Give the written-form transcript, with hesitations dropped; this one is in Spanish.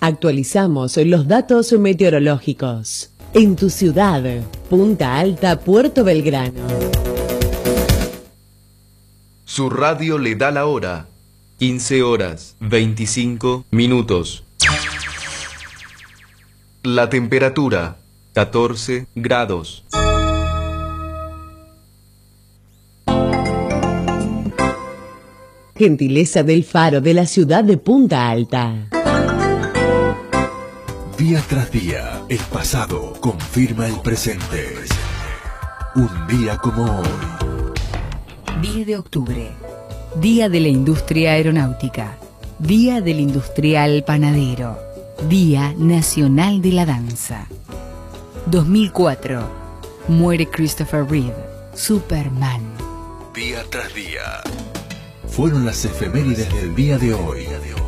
Actualizamos los datos meteorológicos. En tu ciudad, Punta Alta, Puerto Belgrano. Su radio le da la hora. 15 horas, 25 minutos. La temperatura, 14 grados. Gentileza del Faro de la ciudad de Punta Alta. Día tras día, el pasado confirma el presente. Un día como hoy. 10 de octubre, Día de la Industria Aeronáutica, Día del Industrial Panadero, Día Nacional de la Danza. 2004, muere Christopher Reeve, Superman. Día tras día. Fueron las efemérides del día de hoy.